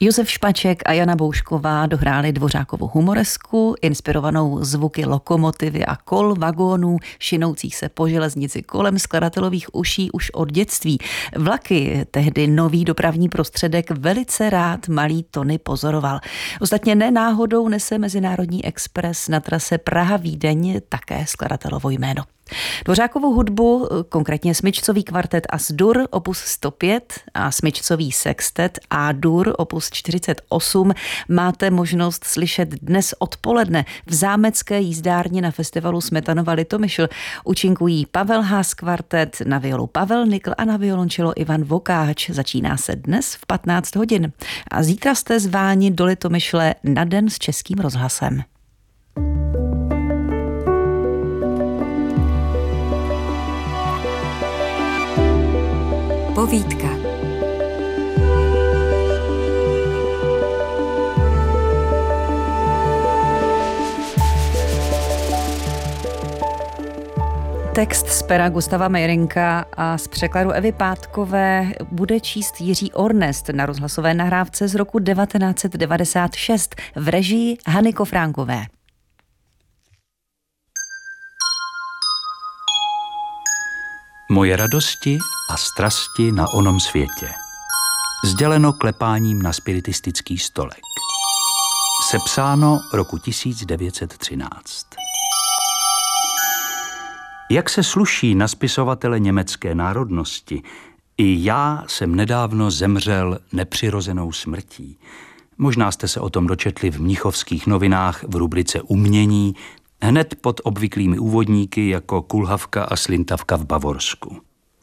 Josef Špaček a Jana Boušková dohráli Dvořákovu humoresku, inspirovanou zvuky lokomotivy a kol, vagónů, šinoucích se po železnici kolem skladatelových uší už od dětství. Vlaky, tehdy nový dopravní prostředek, velice rád malý Tony pozoroval. Ostatně ne náhodou nese Mezinárodní expres na trase Praha-Vídeň také skladatelovo jméno. Dvořákovou hudbu, konkrétně smyčcový kvartet As-Dur opus 105 a smyčcový sextet A-dur opus 48 máte možnost slyšet dnes odpoledne v zámecké jízdárně na festivalu Smetanova Litomyšl. Účinkují Pavel Haas kvartet, na violu Pavel Nikl a na violončelo Ivan Vokáč. Začíná se dnes v 15 hodin. A zítra jste zváni do Litomyšle na den s Českým rozhlasem. Povídka. Text z pera Gustava Meyrinka a z překladu Evy Pátkové bude číst Jiří Ornest na rozhlasové nahrávce z roku 1996 v režii Hany Kofránkové. Moje radosti a strasti na onom světě. Sděleno klepáním na spiritistický stolek. Sepsáno roku 1913. Jak se sluší na spisovatele německé národnosti, i já jsem nedávno zemřel nepřirozenou smrtí. Možná jste se o tom dočetli v mnichovských novinách v rubrice Umění, hned pod obvyklými úvodníky jako Kulhavka a Slintavka v Bavorsku.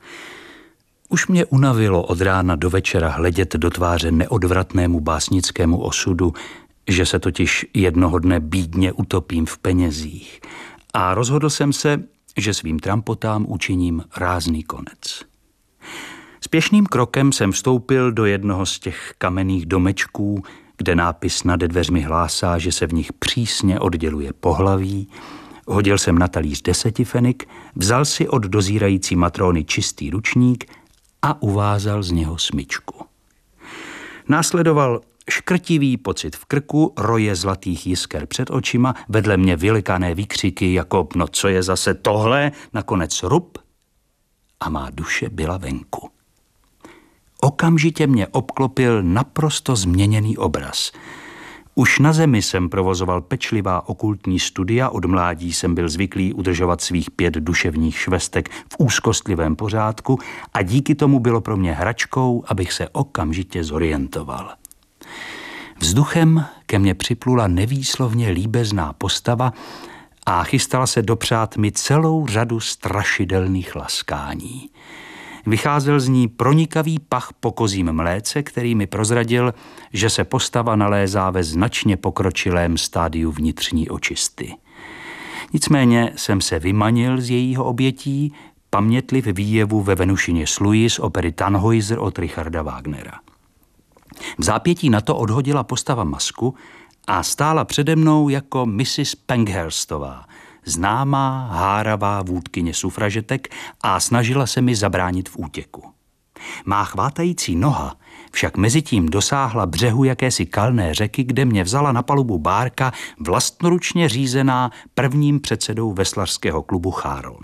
Už mě unavilo od rána do večera hledět do tváře neodvratnému básnickému osudu, že se totiž jednoho dne bídně utopím v penězích. A rozhodl jsem se, že svým trampotám učiním rázný konec. Spěšným krokem jsem vstoupil do jednoho z těch kamenných domečků, kde nápis nade dveřmi hlásá, že se v nich přísně odděluje pohlaví, hodil jsem na talíř 10 fenik, vzal si od dozírající matróny čistý ručník a uvázal z něho smyčku. Následoval škrtivý pocit v krku, roje zlatých jisker před očima, vedle mě vylikané výkřiky jako no co je zase tohle, nakonec rup a má duše byla venku. Okamžitě mě obklopil naprosto změněný obraz. Už na zemi jsem provozoval pečlivá okultní studia, od mládí jsem byl zvyklý udržovat svých 5 duševních švestek v úzkostlivém pořádku a díky tomu bylo pro mě hračkou, abych se okamžitě zorientoval. Vzduchem ke mně připlula nevýslovně líbezná postava a chystala se dopřát mi celou řadu strašidelných laskání. Vycházel z ní pronikavý pach po kozím mléce, který mi prozradil, že se postava nalézá ve značně pokročilém stádiu vnitřní očisty. Nicméně jsem se vymanil z jejího obětí, pamětliv výjevu ve Venušině sluji z opery Tannhäuser od Richarda Wagnera. V zápětí na to odhodila postava masku a stála přede mnou jako Mrs. Penghurstová, známá háravá vůdkyně sufražetek, a snažila se mi zabránit v útěku. Má chvátající noha však mezitím dosáhla břehu jakési kalné řeky, kde mě vzala na palubu bárka vlastnoručně řízená prvním předsedou veslařského klubu Cháron.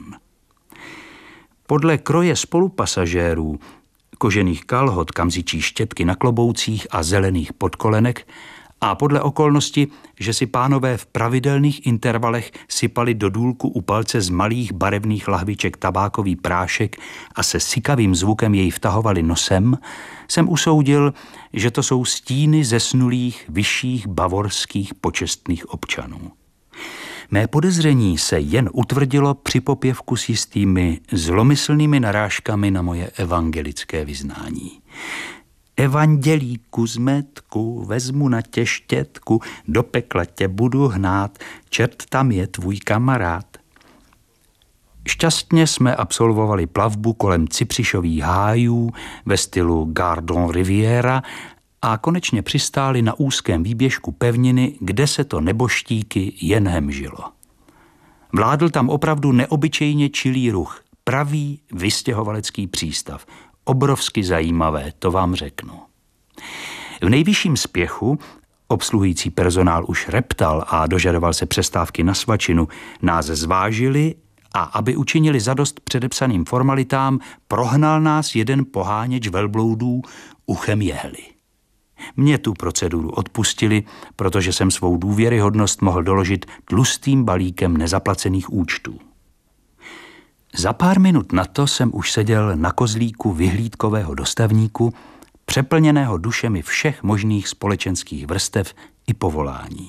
Podle kroje spolupasažérů, kožených kalhot, kamzičí štětky na kloboucích a zelených podkolenek, a podle okolnosti, že si pánové v pravidelných intervalech sypali do důlku u palce z malých barevných lahviček tabákový prášek a se sykavým zvukem jej vtahovali nosem, jsem usoudil, že to jsou stíny zesnulých vyšších bavorských počestných občanů. Mé podezření se jen utvrdilo při popěvku s jistými zlomyslnými narážkami na moje evangelické vyznání. Evandělíku zmetku, vezmu na tě štětku, do pekla tě budu hnát, čert tam je tvůj kamarád. Šťastně jsme absolvovali plavbu kolem cypřišových hájů ve stylu Gardon Riviera a konečně přistáli na úzkém výběžku pevniny, kde se to neboštíky jen hemžilo. Vládl tam opravdu neobyčejně čilý ruch, pravý vystěhovalecký přístav. Obrovsky zajímavé, to vám řeknu. V nejvyšším spěchu obsluhující personál už reptal a dožadoval se přestávky na svačinu, nás zvážili a aby učinili zadost předepsaným formalitám, prohnal nás jeden poháněč velbloudů uchem jehly. Mě tu proceduru odpustili, protože jsem svou důvěryhodnost mohl doložit tlustým balíkem nezaplacených účtů. Za pár minut na to jsem už seděl na kozlíku vyhlídkového dostavníku, přeplněného dušemi všech možných společenských vrstev i povolání.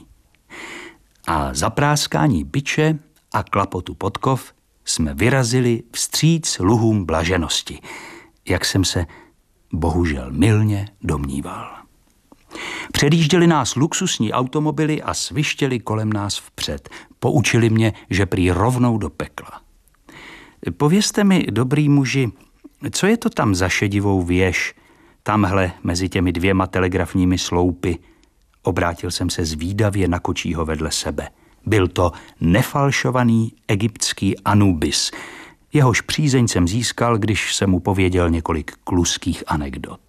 A za práskání biče a klapotu podkov jsme vyrazili vstříc luhům blaženosti, jak jsem se bohužel mylně domníval. Předjížděli nás luxusní automobily a svištěli kolem nás vpřed. Poučili mě, že prý rovnou do pekla. Povězte mi, dobrý muži, co je to tam za šedivou věž, tamhle mezi těmi 2 telegrafními sloupy? Obrátil jsem se zvídavě na kočího vedle sebe. Byl to nefalšovaný egyptský Anubis. Jehož přízeň jsem získal, když jsem mu pověděl několik kluských anekdot.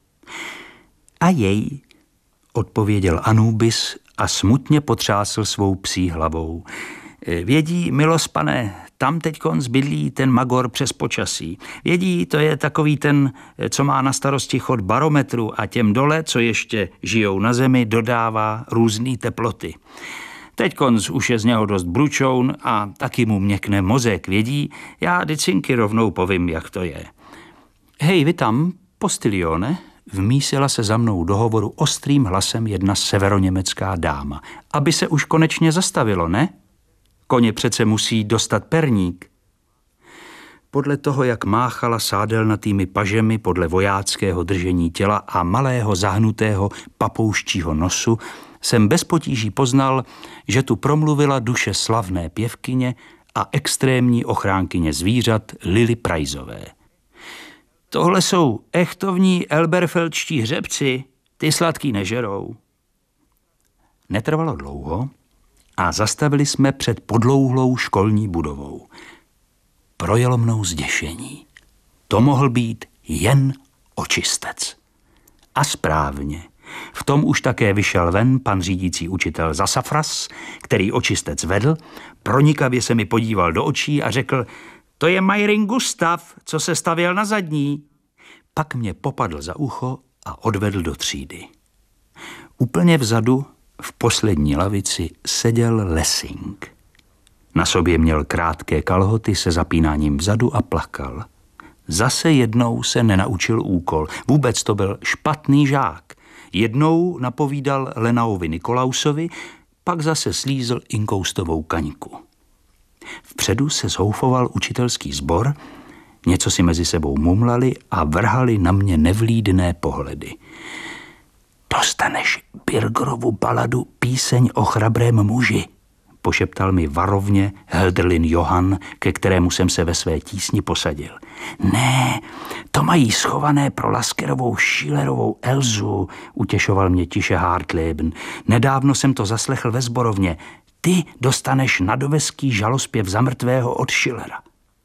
A jej, odpověděl Anubis a smutně potřásl svou psí hlavou. Vědí, milospane, tam teďkon bydlí ten magor přes počasí. Vědí, to je takový ten, co má na starosti chod barometru a těm dole, co ještě žijou na zemi, dodává různý teploty. Teďkonc už je z něho dost bručoun a taky mu měkne mozek, vědí, já decinky rovnou povím, jak to je. Hej, vy tam, postilione, vmísila se za mnou do hovoru ostrým hlasem jedna severoněmecká dáma. Aby se už konečně zastavilo, ne? Koně přece musí dostat perník. Podle toho, jak máchala sádelnatými pažemi podle vojáckého držení těla a malého zahnutého papouščího nosu, jsem bez potíží poznal, že tu promluvila duše slavné pěvkyně a extrémní ochránkyně zvířat Lily Priceové. Tohle jsou echtovní elberfeldští hřebci, ty sladký nežerou. Netrvalo dlouho a zastavili jsme před podlouhlou školní budovou. Projelo mnou zděšení. To mohl být jen očistec. A správně. V tom už také vyšel ven pan řídící učitel Zasafras, který očistec vedl, pronikavě se mi podíval do očí a řekl: to je Majrin Gustav, co se stavěl na zadní. Pak mě popadl za ucho a odvedl do třídy. Úplně vzadu, v poslední lavici, seděl Lessing. Na sobě měl krátké kalhoty se zapínáním vzadu a plakal. Zase jednou se nenaučil úkol. Vůbec to byl špatný žák. Jednou napovídal Lenaovi Nikolausovi, pak zase slízl inkoustovou kaňku. Vpředu se zhoufoval učitelský sbor, něco si mezi sebou mumlali a vrhali na mě nevlídné pohledy. Dostaneš Birgerovu baladu Píseň o chrabrém muži, pošeptal mi varovně Hölderlin Johann, ke kterému jsem se ve své tísni posadil. Ne, to mají schované pro Laskerovou Schillerovou Elzu, utěšoval mě tiše Hartleben. Nedávno jsem to zaslechl ve sborovně. Ty dostaneš nadoveský žalospěv za mrtvého od Schillera.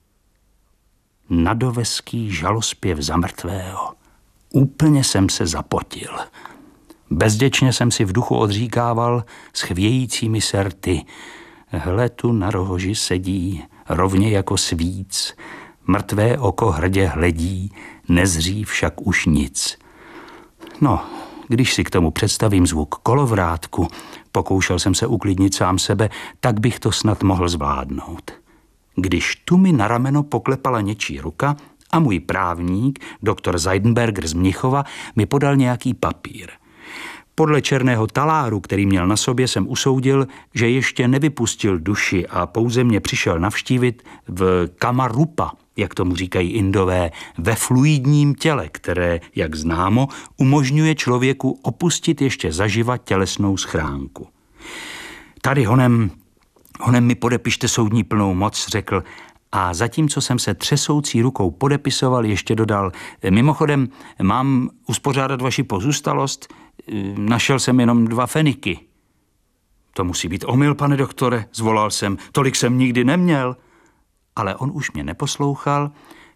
Nadoveský žalospěv za mrtvého. Úplně jsem se zapotil. Bezděčně jsem si v duchu odříkával s chvějícími se rty. Hle tu na rohoži sedí, rovně jako svíc. Mrtvé oko hrdě hledí, nezří však už nic. No, když si k tomu představím zvuk kolovrátku, pokoušel jsem se uklidnit sám sebe, tak bych to snad mohl zvládnout. Když tu mi na rameno poklepala něčí ruka a můj právník, doktor Seidenberger z Mnichova, mi podal nějaký papír. Podle černého taláru, který měl na sobě, jsem usoudil, že ještě nevypustil duši a pouze mě přišel navštívit v kamarupa, jak tomu říkají Indové, ve fluidním těle, které, jak známo, umožňuje člověku opustit ještě zaživa tělesnou schránku. Tady honem mi podepište soudní plnou moc, řekl, a zatímco jsem se třesoucí rukou podepisoval, ještě dodal, mimochodem, mám uspořádat vaši pozůstalost, našel jsem jenom 2 feniky. To musí být omyl, pane doktore, zvolal jsem, tolik jsem nikdy neměl. Ale on už mě neposlouchal,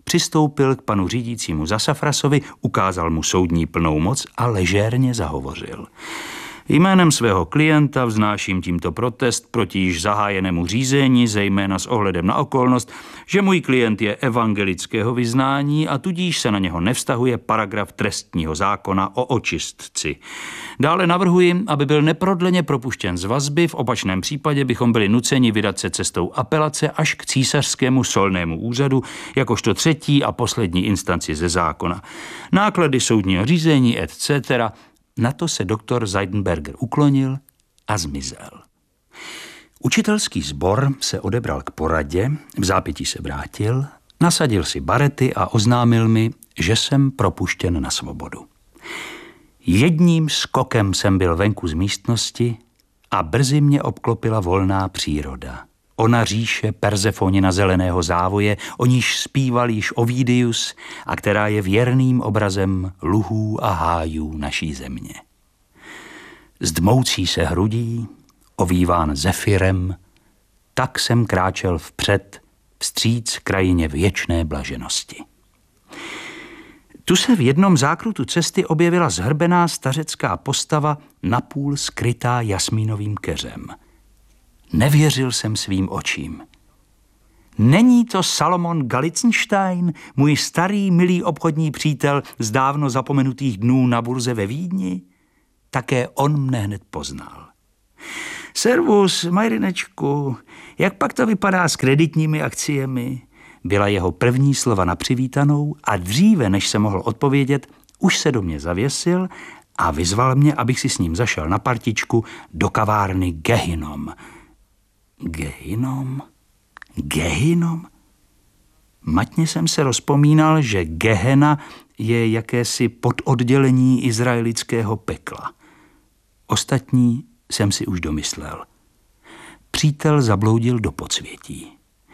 přistoupil k panu řídícímu Zasafrasovi, ukázal mu soudní plnou moc a ležérně zahovořil. Jménem svého klienta vznáším tímto protest proti již zahájenému řízení, zejména s ohledem na okolnost, že můj klient je evangelického vyznání a tudíž se na něho nevztahuje paragraf trestního zákona o očistci. Dále navrhuji, aby byl neprodleně propuštěn z vazby, v opačném případě bychom byli nuceni vydat se cestou apelace až k císařskému solnému úřadu, jakožto třetí a poslední instanci ze zákona. Náklady soudního řízení etc. Na to se doktor Seidenberger uklonil a zmizel. Učitelský sbor se odebral k poradě, v zápětí se vrátil, nasadil si barety a oznámil mi, že jsem propuštěn na svobodu. Jedním skokem jsem byl venku z místnosti a brzy mě obklopila volná příroda. Ona říše Persefonina zeleného závoje, o níž zpíval již Ovidius a která je věrným obrazem luhů a hájů naší země. Zdmoucí se hrudí, ovíván zefirem, tak jsem kráčel vpřed, vstříc krajině věčné blaženosti. Tu se v jednom zákrutu cesty objevila zhrbená stařecká postava, napůl skrytá jasmínovým keřem. Nevěřil jsem svým očím. Není to Salomon Galitzstein, můj starý milý obchodní přítel z dávno zapomenutých dnů na burze ve Vídni? Také on mne hned poznal. Servus, Majrinečku, jak pak to vypadá s kreditními akciemi? Byla jeho první slova na přivítanou a dříve, než se mohl odpovědět, už se do mě zavěsil a vyzval mě, abych si s ním zašel na partičku do kavárny Gehinom. Gehinom? Gehinom? Matně jsem se rozpomínal, že Gehena je jakési pododdělení izraelického pekla. Ostatní jsem si už domyslel. Přítel zabloudil do podsvětí.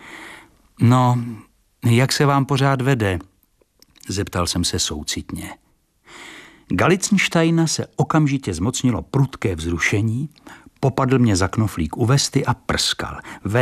No, jak se vám pořád vede? Zeptal jsem se soucitně. Galitzsteina se okamžitě zmocnilo prudké vzrušení, popadl mě za knoflík u vesty a prskal.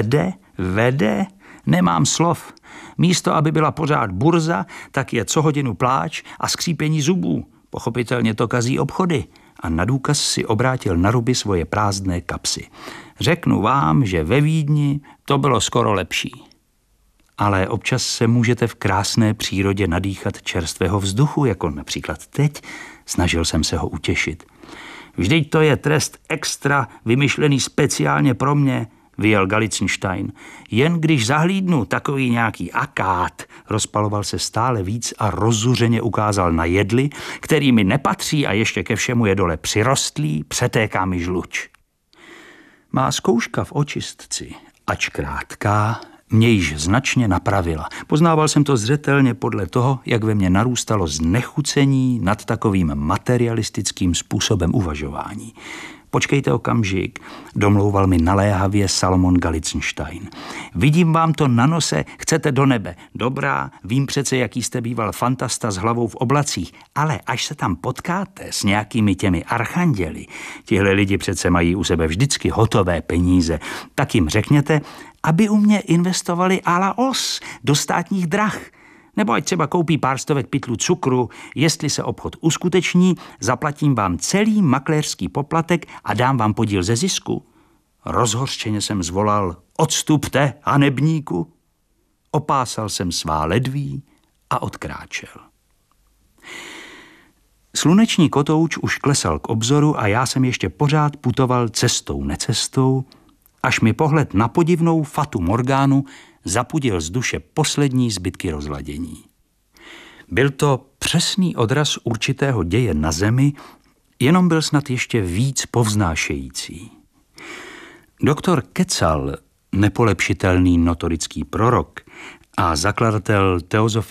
Vede, nemám slov. Místo, aby byla pořád burza, tak je co hodinu pláč a skřípění zubů. Pochopitelně to kazí obchody. A na důkaz si obrátil na ruby svoje prázdné kapsy. Řeknu vám, že ve Vídni to bylo skoro lepší. Ale občas se můžete v krásné přírodě nadýchat čerstvého vzduchu, jako například teď. Snažil jsem se ho utěšit. Vždyť to je trest extra, vymyšlený speciálně pro mě, vyjel Galitzstein. Jen když zahlídnu takový nějaký akát, rozpaloval se stále víc a rozzuřeně ukázal na jedli, který mi nepatří a ještě ke všemu je dole přirostlý, přetéká mi žluč. Má zkouška v očistci, ač krátká, mě již značně napravila. Poznával jsem to zřetelně podle toho, jak ve mně narůstalo znechucení nad takovým materialistickým způsobem uvažování. Počkejte okamžik, domlouval mi naléhavě Salomon Galitzstein. Vidím vám to na nose, chcete do nebe. Dobrá, vím přece, jaký jste býval fantasta s hlavou v oblacích, ale až se tam potkáte s nějakými těmi archanděli, tihle lidi přece mají u sebe vždycky hotové peníze, tak jim řekněte, aby u mě investovali à la os do státních drah. Nebo ať třeba koupí pár stovek pytlů cukru, jestli se obchod uskuteční, zaplatím vám celý makléřský poplatek a dám vám podíl ze zisku. Rozhořčeně jsem zvolal, odstupte, hanebníku. Opásal jsem svá ledví a odkráčel. Sluneční kotouč už klesal k obzoru a já jsem ještě pořád putoval cestou necestou, až mi pohled na podivnou Fatu Morgánu zapudil z duše poslední zbytky rozladění. Byl to přesný odraz určitého děje na zemi, jenom byl snad ještě víc povznášející. Doktor Quetzal, nepolepšitelný notorický prorok a zakladatel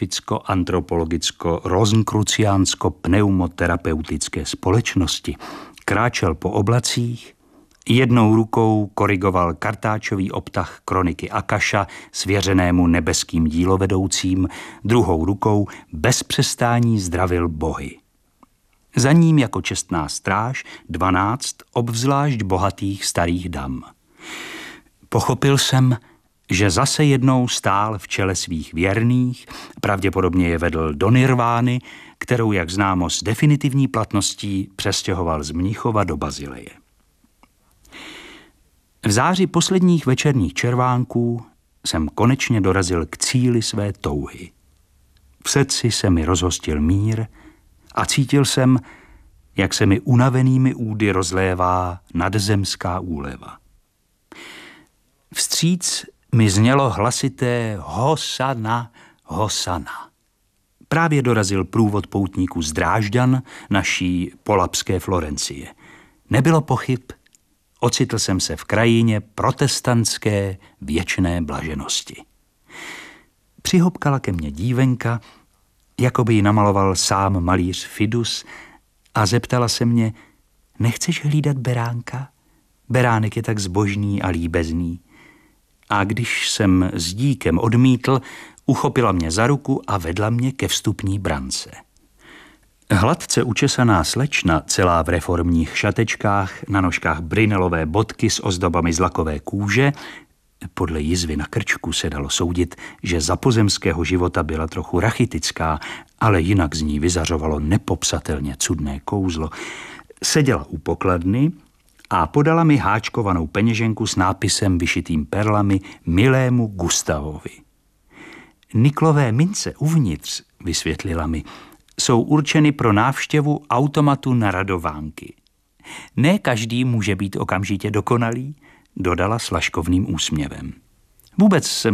teozoficko-antropolicko-rozenkruciánsko-pneumoterapeutické společnosti, kráčel po oblacích, jednou rukou korigoval kartáčový obtah kroniky Akaša svěřenému nebeským dílovedoucím, druhou rukou bez přestání zdravil bohy. Za ním jako čestná stráž 12 obzvlášť bohatých starých dam. Pochopil jsem, že zase jednou stál v čele svých věrných, pravděpodobně je vedl do nirvány, kterou, jak známo, s definitivní platností přestěhoval z Mnichova do Bazileje. V záři posledních večerních červánků jsem konečně dorazil k cíli své touhy. V srdci se mi rozhostil mír a cítil jsem, jak se mi unavenými údy rozlévá nadzemská úleva. Vstříc mi znělo hlasité Hosana, Hosana. Právě dorazil průvod poutníků z Drážďan, naší polabské Florencie. Nebylo pochyb, ocitl jsem se v krajině protestantské věčné blaženosti. Přihopkala ke mně dívenka, jako by ji namaloval sám malíř Fidus, a zeptala se mě: nechceš hlídat beránka? Beránek je tak zbožný a líbezný. A když jsem s díkem odmítl, uchopila mě za ruku a vedla mě ke vstupní brance. Hladce učesaná slečna, celá v reformních šatečkách, na nožkách brynelové bodky s ozdobami z lakové kůže, podle jizvy na krčku se dalo soudit, že za pozemského života byla trochu rachitická, ale jinak z ní vyzařovalo nepopsatelně cudné kouzlo, seděla u pokladny a podala mi háčkovanou peněženku s nápisem vyšitým perlami milému Gustavovi. Niklové mince uvnitř, vysvětlila mi, jsou určeny pro návštěvu automatu na radovánky. Ne každý může být okamžitě dokonalý, dodala s laškovným úsměvem. Vůbec jsem